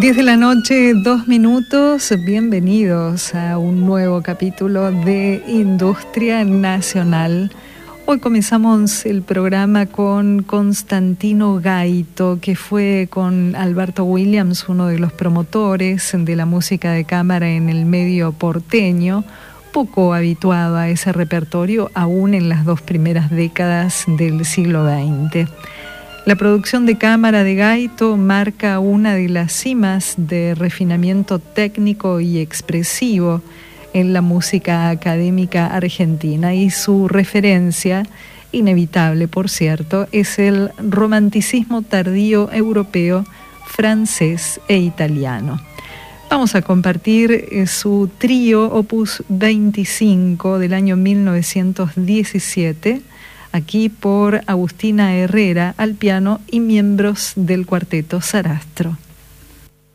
10 de la noche, 2 minutos. Bienvenidos a un nuevo capítulo de Industria Nacional. Hoy comenzamos el programa con Constantino Gaito, que fue con Alberto Williams, uno de los promotores de la música de cámara en el medio porteño, poco habituado a ese repertorio aún en las 2 primeras décadas del siglo XX. La producción de cámara de Gaito marca una de las cimas de refinamiento técnico y expresivo en la música académica argentina, y su referencia, inevitable por cierto, es el romanticismo tardío europeo, francés e italiano. Vamos a compartir su trío Opus 25 del año 1917, aquí por Agustina Herrera al piano y miembros del cuarteto Sarastro.